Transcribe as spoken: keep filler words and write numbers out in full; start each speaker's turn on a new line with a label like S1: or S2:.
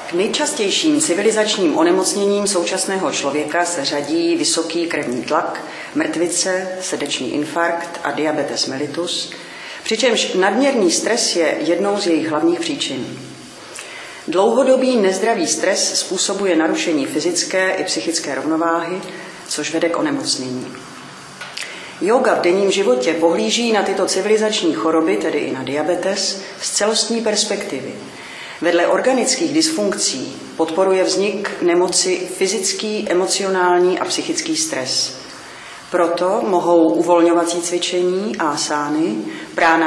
S1: K nejčastějším civilizačním onemocněním současného člověka se řadí vysoký krevní tlak, mrtvice, srdeční infarkt a diabetes mellitus, přičemž nadměrný stres je jednou z jejich hlavních příčin. Dlouhodobý nezdravý stres způsobuje narušení fyzické i psychické rovnováhy, což vede k onemocnění. Jóga v denním životě pohlíží na tyto civilizační choroby, tedy i na diabetes, z celostní perspektivy. Vedle organických dysfunkcí podporuje vznik nemoci fyzický, emocionální a psychický stres. Proto mohou uvolňovací cvičení, asány, prána